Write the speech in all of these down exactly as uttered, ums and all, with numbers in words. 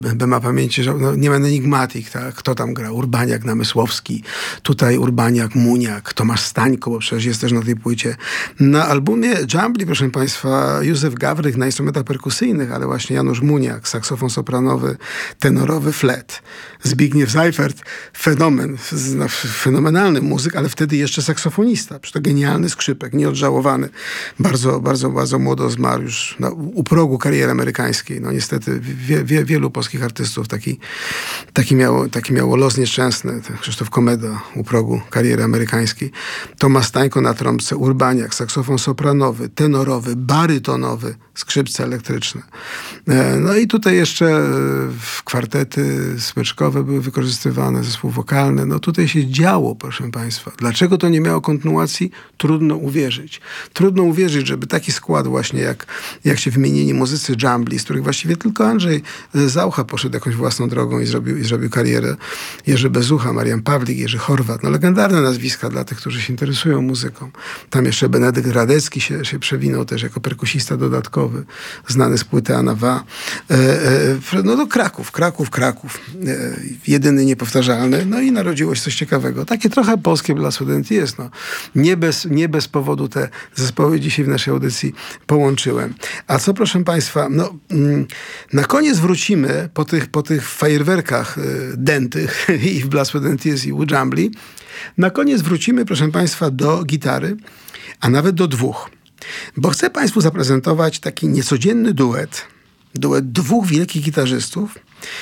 B ma pamięci, że no, nie ma Enigmatic, tak? Kto tam gra? Urbaniak, Namysłowski, tutaj Urbaniak, Muniak, Tomasz Stańko, bo przecież jest też na tej płycie. Na albumie Jumbly, proszę państwa, Józef Gawrych na instrumentach perkusyjnych, ale właśnie Janusz Muniak, saksofon sopranowy, tenorowy flet. Zbigniew Seifert, fenomen, fenomenalny muzyk, ale wtedy jeszcze saksofonista. Przecież to genialny skrzypek, nieodżałowany. Bardzo, bardzo, bardzo młodo zmarł już na, u progu kariery amerykańskiej. No niestety wie, wie, wielu polskich artystów taki, taki, miało, taki miało los nieszczęsny. Krzysztof Komeda u progu kariery amerykańskiej. Tomasz Stańko na trąbce, Urbaniak, saksofon sopranowy, tenorowy, barytonowy, skrzypce elektryczne. No i tutaj jeszcze kwartety smyczkowe były wykorzystywane, zespół wokalny. No tutaj się działo, proszę państwa. Dlaczego to nie miało kontynuacji? Trudno uwierzyć. Trudno uwierzyć, żeby taki skład właśnie, jak, jak się wymienieni muzycy Jumbly, z których właściwie tylko Andrzej Zaucha poszedł jakąś własną drogą i zrobił, i zrobił karierę. Jerzy Bezucha, Marian Pawlik, Jerzy Horwat. No legendarne nazwiska dla tych, którzy się interesują muzyką. Tam jeszcze Benedykt Radecki się, się przewinął też jako perkusista dodatkowy, znany z płyty Anawa. E, e, no to Kraków, Kraków, Kraków. E, jedyny, niepowtarzalny. No i narodziło się coś ciekawego. Takie trochę polskie Blood, Sweat and Tears. No. Nie, bez, nie bez powodu te zespoły dzisiaj w naszej audycji połączyłem. A co, proszę państwa, no, mm, na koniec wrócimy po tych, po tych fajerwerkach y, dętych i w Blood, Sweat and Tears i u Jumbly. Na koniec wrócimy, proszę państwa, do gitary, a nawet do dwóch. Bo chcę państwu zaprezentować taki niecodzienny duet. Duet dwóch wielkich gitarzystów,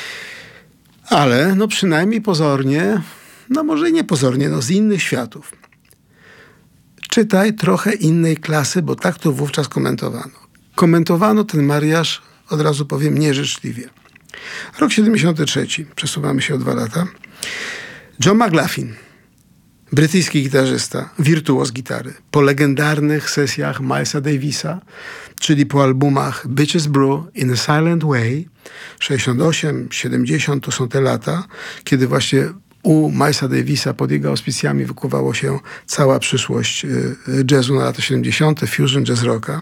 ale no przynajmniej pozornie, no może nie pozornie, no z innych światów. Czytaj trochę innej klasy, bo tak to wówczas komentowano. Komentowano ten mariaż, od razu powiem, nieżyczliwie. Rok siedemdziesiąty trzeci, przesuwamy się o dwa lata. John McLaughlin, brytyjski gitarzysta, wirtuoz gitary. Po legendarnych sesjach Milesa Davisa, czyli po albumach Bitches Brew, In a Silent Way, sześćdziesiąt osiem, siedemdziesiąt, to są te lata, kiedy właśnie u Milesa Davisa pod jego auspicjami wykuwało się cała przyszłość jazzu na lata siedemdziesiąte, fusion, jazz rocka.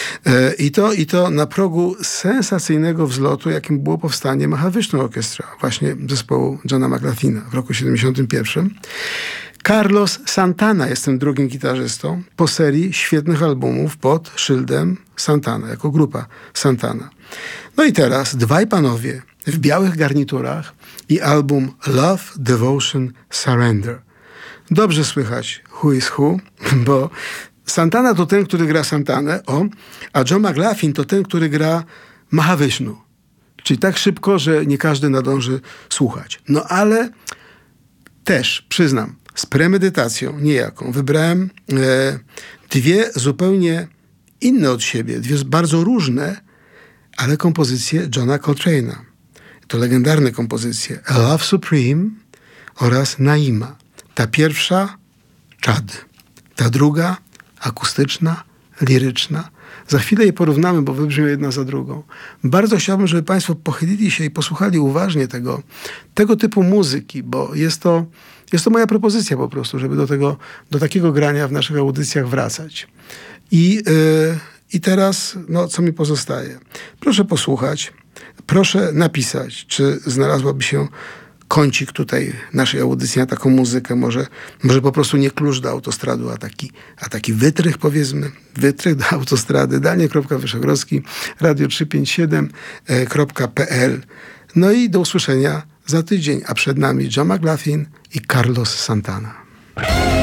I to, i to na progu sensacyjnego wzlotu, jakim było powstanie Mahavishnu Orchestra, właśnie zespołu Johna McLaughlina w roku siedemdziesiątym pierwszym. Carlos Santana jest tym drugim gitarzystą po serii świetnych albumów pod szyldem Santana, jako grupa Santana. No i teraz dwaj panowie w białych garniturach i album Love, Devotion, Surrender. Dobrze słychać who is who, bo Santana to ten, który gra Santanę, o, a John McLaughlin to ten, który gra Mahavishnu. Czyli tak szybko, że nie każdy nadąży słuchać. No ale też, przyznam, z premedytacją niejaką wybrałem e, dwie zupełnie inne od siebie, dwie bardzo różne, ale kompozycje Johna Coltrane'a. To legendarne kompozycje A Love Supreme oraz Naima. Ta pierwsza czad, ta druga akustyczna, liryczna. Za chwilę je porównamy, bo wybrzmią jedna za drugą. Bardzo chciałbym, żeby państwo pochylili się i posłuchali uważnie tego, tego typu muzyki, bo jest to, jest to moja propozycja po prostu, żeby do tego, do takiego grania w naszych audycjach wracać. I, yy, i teraz, no, co mi pozostaje? Proszę posłuchać, proszę napisać, czy znalazłaby się kącik tutaj naszej audycji na taką muzykę. Może, może po prostu nie klucz do autostrady, a taki, a taki wytrych, powiedzmy, wytrych do autostrady. Daniel Wyszogrodzki, radio trzysta pięćdziesiąt siedem kropka p l. No i do usłyszenia za tydzień, a przed nami John McLaughlin i Carlos Santana.